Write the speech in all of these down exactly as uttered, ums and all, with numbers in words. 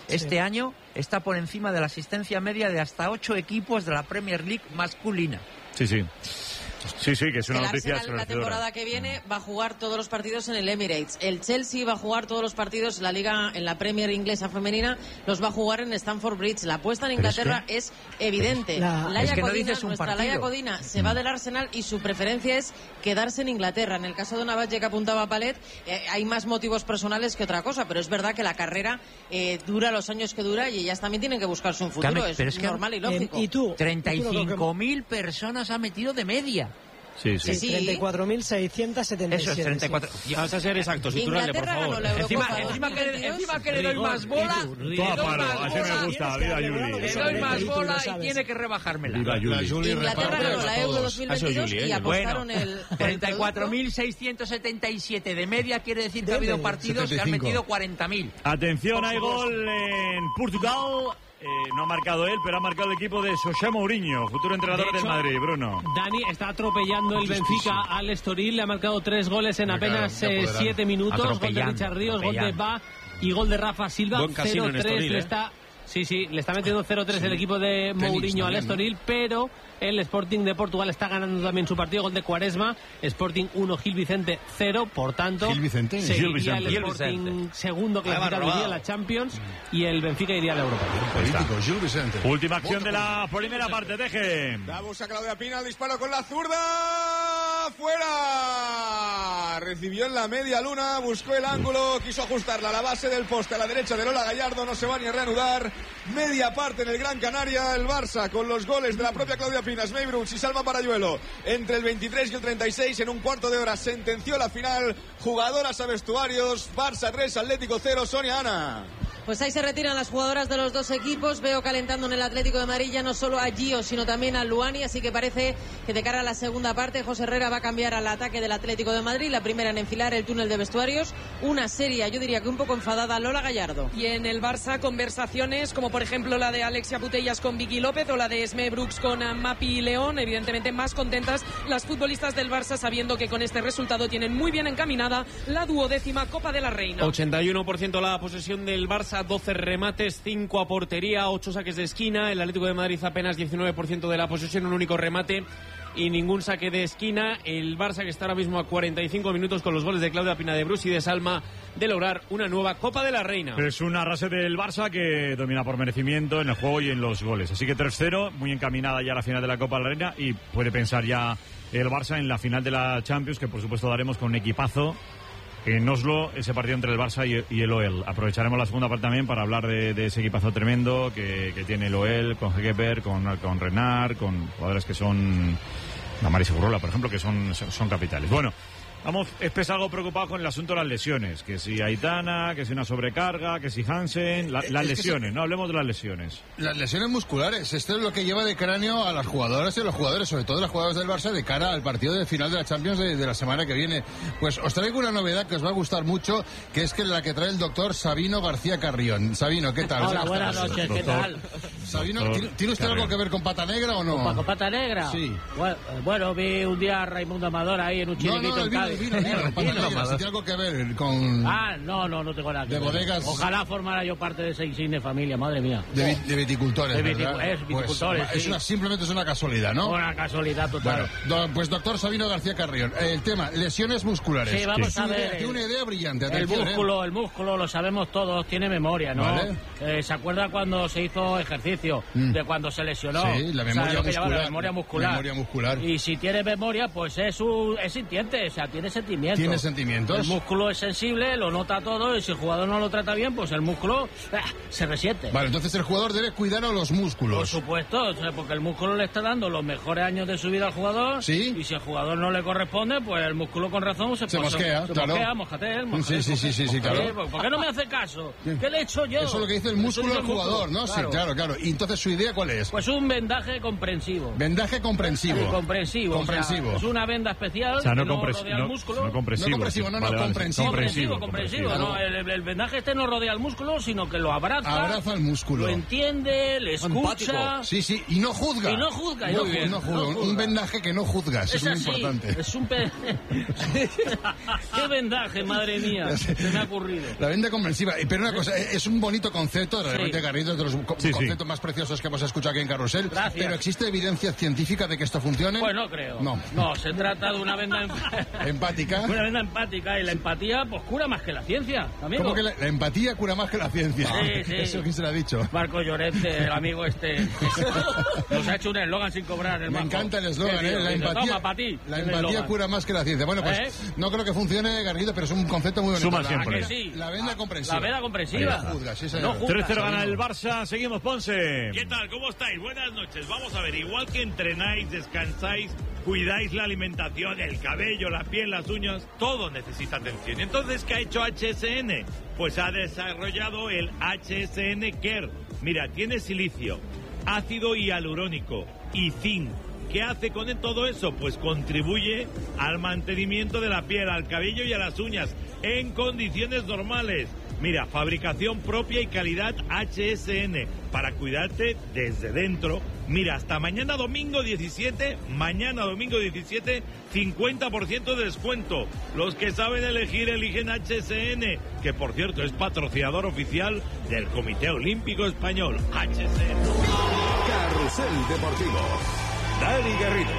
este sí. año está por encima de la asistencia media de hasta ocho equipos de la Premier League masculina. Sí, sí. Sí, sí, que es una el noticia. Arsenal la temporada que viene va a jugar todos los partidos en el Emirates. El Chelsea va a jugar todos los partidos en la liga, en la Premier inglesa femenina, los va a jugar en Stamford Bridge. La apuesta en Inglaterra es, que, es evidente. La, Laia es que no Codina, dices un nuestra partido. Laia Codina se va del Arsenal y su preferencia es quedarse en Inglaterra. En el caso de Navalle, que apuntaba a Palet, eh, hay más motivos personales que otra cosa, pero es verdad que la carrera eh, dura los años que dura y ellas también tienen que buscarse un futuro. Claro, es, pero es normal que, y lógico. Eh, ¿Y tú? treinta y cinco mil personas ha metido de media. Sí, sí. sí, sí. treinta y cuatro mil seiscientos setenta y siete. Eso es treinta y cuatro. Sí. Vamos a ser exactos, Iturralde, por favor. Encima, encima, que, encima que le doy más bola, le doy Toma, más así bola, me gusta, viva Juli. le doy más bola y tiene que rebajármela. Viva Juli. Inglaterra ganó la Euro dos mil veintidós y apostaron bueno, el... treinta y cuatro mil seiscientos setenta y siete de media quiere decir que ha habido partidos que han metido cuarenta mil. Atención, hay gol en Portugal. Eh, no ha marcado él, pero ha marcado el equipo de José Mourinho, futuro entrenador de hecho, del Madrid, Bruno. Dani está atropellando el Benfica al Estoril, le ha marcado tres goles en apenas eh, siete minutos, gol de Richard Ríos, gol de Ba y gol de Rafa Silva. cero tres le está... Sí, sí, le está metiendo cero tres sí. el equipo de Mourinho al Estoril, ¿no? Pero el Sporting de Portugal está ganando también su partido, gol de Quaresma. Sporting uno, Gil Vicente cero, por tanto, Gil Vicente. seguiría Gil Vicente. el Sporting Vicente. segundo clasificado iría a la Champions y el Benfica iría a la Europa. Político, Gil Vicente. Última acción de la primera parte, deje. La busca Claudia Pina, el disparo con la zurda, fuera. Recibió en la media luna, buscó el ángulo, quiso ajustarla a la base del poste a la derecha de Lola Gallardo, no se va ni a reanudar. Media parte en el Gran Canaria, el Barça con los goles de la propia Claudia Pina, May Brooks y Salma Parayuelo entre el veintitrés y el treinta y seis. En un cuarto de hora sentenció la final. Jugadoras a vestuarios, Barça tres, Atlético cero. Sonia, Ana. Pues ahí se retiran las jugadoras de los dos equipos. Veo calentando en el Atlético de Madrid ya no solo a Gio, sino también a Luani. Así que parece que de cara a la segunda parte, José Herrera va a cambiar al ataque del Atlético de Madrid. La primera en enfilar el túnel de vestuarios. Una seria, yo diría que un poco enfadada, Lola Gallardo. Y en el Barça, conversaciones como por ejemplo la de Alexia Putellas con Vicky López o la de Esme Brooks con Mapi León. Evidentemente más contentas las futbolistas del Barça, sabiendo que con este resultado tienen muy bien encaminada la duodécima Copa de la Reina. ochenta y uno por ciento la posesión del Barça, doce remates, cinco a portería, ocho saques de esquina. El Atlético de Madrid apenas diecinueve por ciento de la posesión, un único remate y ningún saque de esquina. El Barça, que está ahora mismo a cuarenta y cinco minutos con los goles de Claudia Pina, de Bruce y de Salma, de lograr una nueva Copa de la Reina. Es un arrase del Barça que domina por merecimiento en el juego y en los goles. Así que tres cero, muy encaminada ya a la final de la Copa de la Reina, y puede pensar ya el Barça en la final de la Champions, que por supuesto daremos con un equipazo en Oslo, ese partido entre el Barça y, y el O E L. Aprovecharemos la segunda parte también para hablar de, de ese equipazo tremendo que, que tiene el O E L, con Hegeper, con, con Renard, con jugadores que son... La Mari Segurola, por ejemplo, que son, son, son capitales. Bueno, vamos, es algo preocupado con el asunto de las lesiones. Que si Aitana, que si una sobrecarga, que si Hansen... La, las lesiones, no hablemos de las lesiones. Las lesiones musculares. Esto es lo que lleva de cráneo a las jugadoras y a los jugadores, sobre todo las jugadoras del Barça, de cara al partido de final de la Champions de, de la semana que viene. Pues os traigo una novedad que os va a gustar mucho, que es que la que trae el doctor Sabino García Carrión. Sabino, ¿qué tal? Hola, buenas noches, ¿qué tal? Sabino, ¿tiene, ¿tiene usted Carrión. algo que ver con Pata Negra o no? ¿Con Pata Negra? Sí. Bueno, bueno, vi un día a Raimundo Amador ahí en un chiringuito no, no, en Cádiz. Vino, vino, vino, Pata Negra, si tiene algo que ver con... Ah, no, no, no tengo nada que de ver. Bodegas... Ojalá formara yo parte de esa insigne familia, madre mía. De, de viticultores, de viticu ¿verdad? Es, viticultores, pues, sí. es una, simplemente es una casualidad, ¿no? Una casualidad total. Bueno, do, pues doctor Sabino García Carrión, el tema, lesiones musculares. Sí, vamos sí. a ver. Tiene una idea brillante, el atención, músculo, ¿eh? el músculo, lo sabemos todos, tiene memoria, ¿no? Vale. Eh, ¿Se acuerda cuando se hizo ejercicio? Mm. De cuando se lesionó. Sí, la memoria, o sea, muscular, la memoria muscular. memoria muscular. Y si tiene memoria, pues es un, es sintiente, o sea, tiene sentimientos. Tiene sentimientos. El músculo es sensible, lo nota todo, y si el jugador no lo trata bien, pues el músculo ah, se resiente. Vale, entonces el jugador debe cuidar a los músculos. Por supuesto, o sea, porque el músculo le está dando los mejores años de su vida al jugador. Sí. Y si el jugador no le corresponde, pues el músculo con razón se, se pues, mosquea, se, claro. mosquea, mojate él, mojate, sí, sí, sí, sí, sí, claro. ¿Por qué no me hace caso? ¿Qué le he hecho yo? Eso es lo que dice el músculo del jugador, ¿no? Claro. Sí, claro, claro. Y entonces su idea, ¿cuál es? Pues un vendaje comprensivo. Vendaje comprensivo. Sí, comprensivo. Comprensivo. O sea, es una venda especial. O sea, no, no, compres no, músculo. No compresivo. No compresivo, no, no, vale, vale. comprensivo. Comprensivo, comprensivo. No, el, el vendaje este no rodea al músculo, sino que lo abraza. Abraza el músculo. Lo entiende, le escucha. Empático. Sí, sí, y no juzga. Y no juzga. Y Muy no bien, juzga, no juzga. no juzga. Un vendaje que no juzga, eso es, Es muy así, importante. es un pe... ¡Qué vendaje, madre mía! Se me ha ocurrido. La venda comprensiva. Pero una cosa, es un bonito concepto, realmente, Sí. Garrido, de los co- Sí, sí. conceptos más preciosos que hemos escuchado aquí en Carrusel. Gracias. Pero ¿existe evidencia científica de que esto funcione? Pues no creo. No. No, se trata de una venda... em- ¿Empática? Una venda empática, y la empatía pues cura más que la ciencia, amigo. ¿Cómo que la, la empatía cura más que la ciencia? Sí, sí. ¿Eso quién se lo ha dicho? Marco Llorente, el amigo este, nos ha hecho un eslogan sin cobrar. El Me Marco. encanta el eslogan, Qué ¿eh? tío, La dice, empatía, Toma, pa' ti, la el empatía eslogan. cura más que la ciencia. Bueno, pues ¿Eh? no creo que funcione, Garrido, pero es un concepto muy bonito. Suma La- siempre. ¿A que sí? La venda comprensiva. La venda comprensiva. No juzga, sí, señor. No juzga. tres cero gana el Barça. Seguimos, Ponce. ¿Qué tal? ¿Cómo estáis? Buenas noches. Vamos a ver, igual que entrenáis, descansáis, cuidáis la alimentación, el cabello, la piel, las uñas, todo necesita atención. Entonces, ¿qué ha hecho H S N? Pues ha desarrollado el H S N Care. Mira, tiene silicio, ácido hialurónico y zinc. ¿Qué hace con todo eso? Pues contribuye al mantenimiento de la piel, al cabello y a las uñas en condiciones normales. Mira, fabricación propia y calidad H S N para cuidarte desde dentro. Mira, hasta mañana domingo diecisiete, mañana domingo diecisiete, cincuenta por ciento de descuento. Los que saben elegir, eligen H S N, que por cierto es patrocinador oficial del Comité Olímpico Español. H S N. Carrusel Deportivo. Dani Garrido.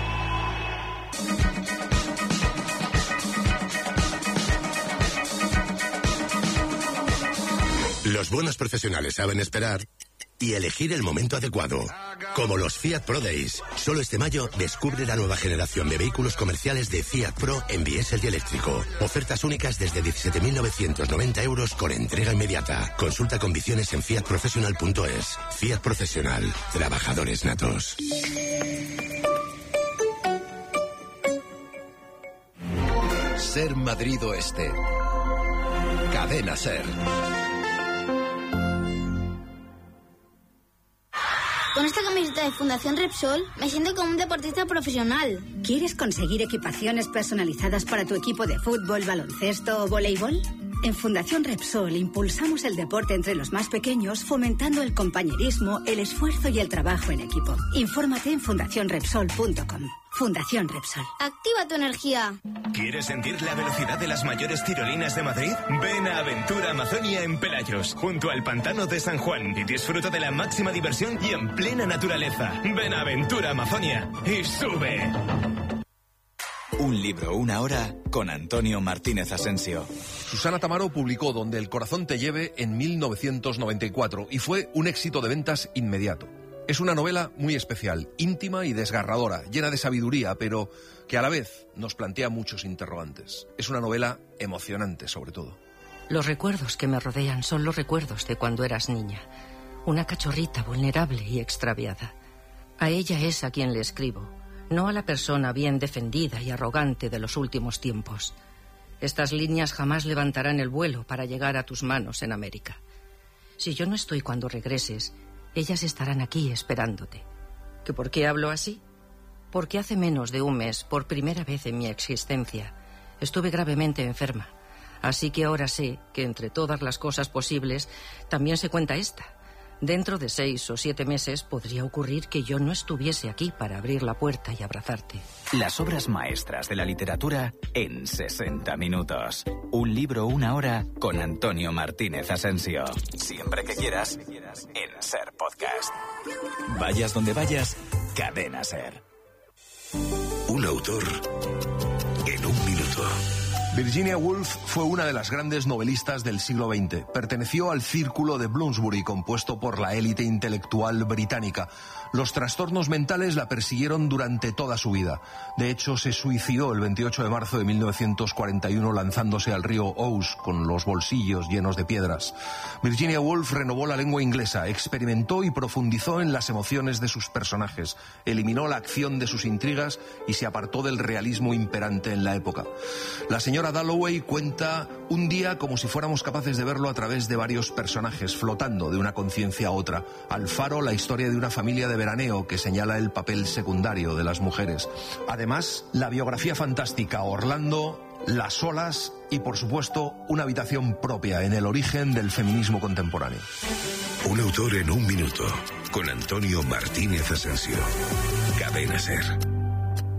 Los buenos profesionales saben esperar y elegir el momento adecuado. Como los Fiat Pro Days. Solo este mayo descubre la nueva generación de vehículos comerciales de Fiat Pro en diésel y eléctrico. Ofertas únicas desde diecisiete mil novecientos noventa euros con entrega inmediata. Consulta condiciones en fiat professional punto es. Fiat Profesional. Trabajadores natos. Ser Madrid Oeste. Cadena Ser. Con esta camiseta de Fundación Repsol me siento como un deportista profesional. ¿Quieres conseguir equipaciones personalizadas para tu equipo de fútbol, baloncesto o voleibol? En Fundación Repsol impulsamos el deporte entre los más pequeños, fomentando el compañerismo, el esfuerzo y el trabajo en equipo. Infórmate en fundación repsol punto com. Fundación Repsol. Activa tu energía. ¿Quieres sentir la velocidad de las mayores tirolinas de Madrid? Ven a Aventura Amazonia en Pelayos, junto al Pantano de San Juan, y disfruta de la máxima diversión y en plena naturaleza. Ven a Aventura Amazonia y sube. Un libro, una hora, con Antonio Martínez Asensio. Susana Tamaro publicó Donde el corazón te lleve en mil novecientos noventa y cuatro y fue un éxito de ventas inmediato. Es una novela muy especial, íntima y desgarradora, llena de sabiduría, pero que a la vez nos plantea muchos interrogantes. Es una novela emocionante, sobre todo. Los recuerdos que me rodean son los recuerdos de cuando eras niña. Una cachorrita vulnerable y extraviada. A ella es a quien le escribo, no a la persona bien defendida y arrogante de los últimos tiempos. Estas líneas jamás levantarán el vuelo para llegar a tus manos en América. Si yo no estoy cuando regreses, ellas estarán aquí esperándote. ¿Que por qué hablo así? Porque hace menos de un mes, por primera vez en mi existencia, estuve gravemente enferma. Así que ahora sé que entre todas las cosas posibles, también se cuenta esta. Dentro de seis o siete meses podría ocurrir que yo no estuviese aquí para abrir la puerta y abrazarte. Las obras maestras de la literatura en sesenta minutos. Un libro, una hora, con Antonio Martínez Asensio. Siempre que quieras, en Ser Podcast. Vayas donde vayas, Cadena Ser. Un autor en un minuto. Virginia Woolf fue una de las grandes novelistas del siglo veinte. Perteneció al círculo de Bloomsbury, compuesto por la élite intelectual británica. Los trastornos mentales la persiguieron durante toda su vida. De hecho, se suicidó el veintiocho de marzo de mil novecientos cuarenta y uno lanzándose al río Ouse con los bolsillos llenos de piedras. Virginia Woolf renovó la lengua inglesa, experimentó y profundizó en las emociones de sus personajes, eliminó la acción de sus intrigas y se apartó del realismo imperante en la época. La señora señora Dalloway cuenta un día como si fuéramos capaces de verlo a través de varios personajes, flotando de una conciencia a otra. Alfaro, la historia de una familia de veraneo que señala el papel secundario de las mujeres. Además, la biografía fantástica Orlando, las olas y, por supuesto, una habitación propia en el origen del feminismo contemporáneo. Un autor en un minuto, con Antonio Martínez Asensio. Cadena SER.